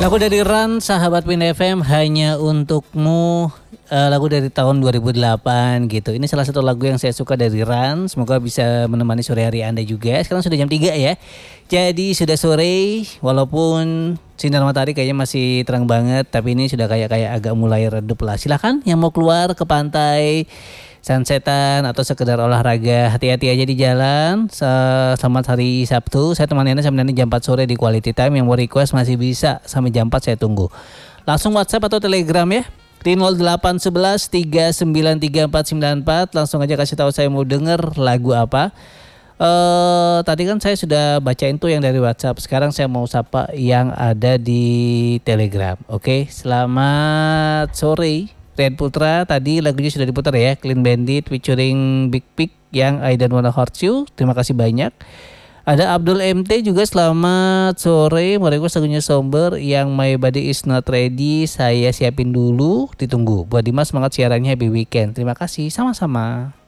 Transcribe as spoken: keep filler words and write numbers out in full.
Lagu dari Ran, sahabat Win F M, hanya untukmu. Uh, lagu dari tahun dua ribu delapan gitu. Ini salah satu lagu yang saya suka dari Ran. Semoga bisa menemani sore hari Anda juga. Sekarang sudah jam tiga ya. Jadi sudah sore, walaupun sinar matahari kayaknya masih terang banget, tapi ini sudah kayak kayak agak mulai redup lah. Silakan yang mau keluar ke pantai, sunsetan atau sekedar olahraga, hati-hati aja di jalan. Selamat hari Sabtu. Saya temani Anda sampai nanti jam empat sore di Quality Time. Yang mau request masih bisa sampai jam empat, saya tunggu. Langsung WhatsApp atau Telegram ya. Di nol delapan satu satu tiga sembilan tiga empat sembilan empat. Langsung aja kasih tahu saya mau denger lagu apa. Uh, tadi kan saya sudah bacain tuh yang dari WhatsApp. Sekarang saya mau sapa yang ada di Telegram. Oke, selamat sore Red Putra. Tadi lagunya sudah diputar ya, Clean Bandit featuring Big Pig yang I Don't Wanna Hurt You. Terima kasih banyak. Ada Abdul M T juga, selamat sore. Mau request lagunya Somber yang My Body Is Not Ready. Saya siapin dulu, ditunggu. Buat Dimas, semangat siarannya, happy weekend. Terima kasih, sama-sama.